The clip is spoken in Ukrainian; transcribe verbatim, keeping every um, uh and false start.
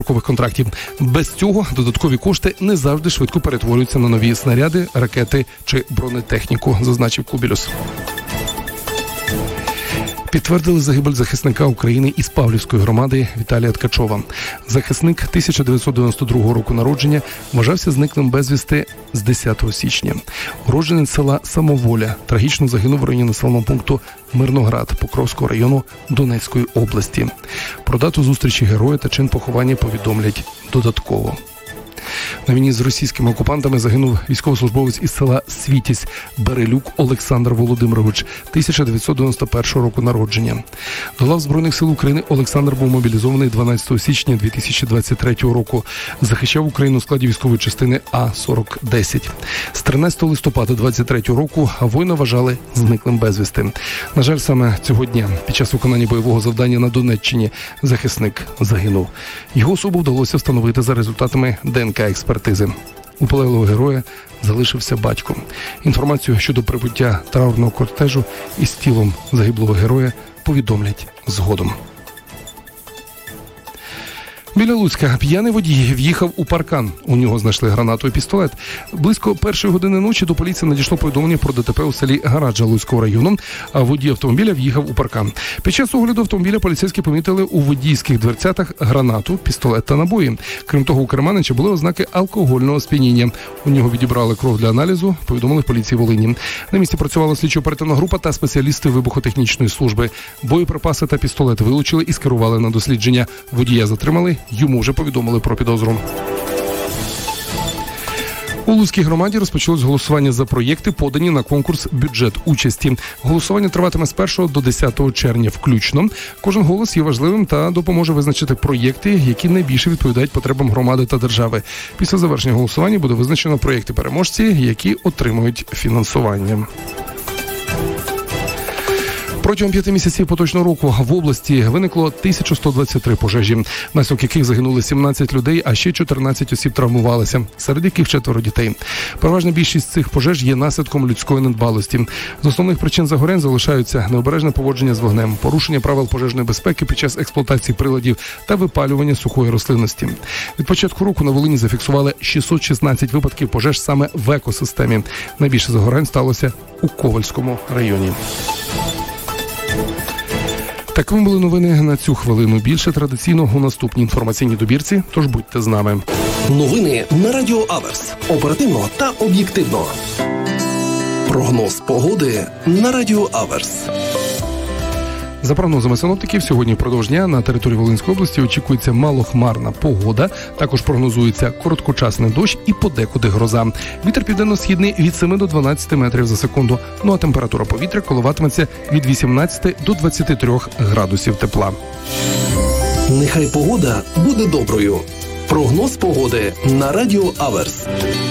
контрактів. Без цього додаткові кошти не завжди швидко перетворюються на нові снаряди, ракети чи бронетехніку, зазначив Кубілюс. Підтвердили загибель захисника України із Павлівської громади Віталія Ткачова. Захисник тисяча дев'ятсот дев'яносто другого року народження вважався зниклим безвісти з десятого січня. Уродженець села Самоволя трагічно загинув в районі населеного пункту Мирноград Покровського району Донецької області. Про дату зустрічі героя та чин поховання повідомлять додатково. На війні з російськими окупантами загинув військовослужбовець із села Світязь Берелюк Олександр Володимирович, тисяча дев'ятсот дев'яносто першого року народження. До лав Збройних сил України Олександр був мобілізований дванадцятого січня дві тисячі двадцять третього року. Захищав Україну у складі військової частини А сорок десять. З тринадцятого листопада двадцять третього року воїна вважали зниклим безвісти. На жаль, саме цього дня, під час виконання бойового завдання на Донеччині, захисник загинув. Його особу вдалося встановити за результатами ДНК-експертизи. У полеглого героя залишився батько. Інформацію щодо прибуття траурного кортежу із тілом загиблого героя повідомлять згодом. Біля Луцька п'яний водій в'їхав у паркан. У нього знайшли гранату і пістолет. Близько першої години ночі до поліції надійшло повідомлення про ДТП у селі Гараджа Луцького району, а водій автомобіля в'їхав у паркан. Під час огляду автомобіля поліцейські помітили у водійських дверцятах гранату, пістолет та набої. Крім того, у керманича були ознаки алкогольного сп'яніння. У нього відібрали кров для аналізу, повідомили поліції Волині. На місці працювала слідчо-оперативна група та спеціалісти вибухотехнічної служби. Боєприпаси та пістолет вилучили і скерували на дослідження. Водія затримали. Йому вже повідомили про підозру. У Луцькій громаді розпочалось голосування за проєкти, подані на конкурс «Бюджет участі». Голосування триватиме з першого до десятого червня включно. Кожен голос є важливим та допоможе визначити проєкти, які найбільше відповідають потребам громади та держави. Після завершення голосування буде визначено проєкти-переможці, які отримують фінансування. Протягом п'яти місяців поточного року в області виникло тисяча сто двадцять три пожежі, внаслідок яких загинули сімнадцять людей, а ще чотирнадцять осіб травмувалися, серед яких четверо дітей. Переважна більшість цих пожеж є наслідком людської недбалості. З основних причин загорянь залишаються необережне поводження з вогнем, порушення правил пожежної безпеки під час експлуатації приладів та випалювання сухої рослинності. Від початку року на Волині зафіксували шістсот шістнадцять випадків пожеж саме в екосистемі. Найбільше загорянь сталося у Ковальському районі. Такими були новини на цю хвилину. Більше традиційно у наступній інформаційній добірці, тож будьте з нами. Новини на Радіо Аверс. Оперативно та об'єктивно. Прогноз погоди на Радіо Аверс. За прогнозами синоптиків, сьогодні впродовж дня на території Волинської області очікується малохмарна погода. Також прогнозується короткочасний дощ і подекуди гроза. Вітер південно-східний від семи до дванадцяти метрів за секунду. Ну а температура повітря коливатиметься від вісімнадцяти до двадцяти трьох градусів тепла. Нехай погода буде доброю. Прогноз погоди на Радіо Аверс.